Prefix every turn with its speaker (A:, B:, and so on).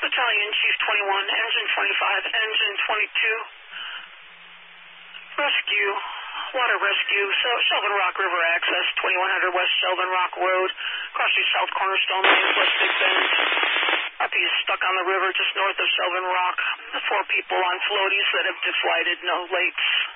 A: Battalion, Chief 21, Engine 25, Engine 22. Rescue, water rescue, so Shelvin Rock River access, 2100 West Shelvin Rock Road, crossing South Cornerstone Lane, West Big Bend. RP is stuck on the river just north of Shelvin Rock. 4 people on floaties that have deflated, no lakes.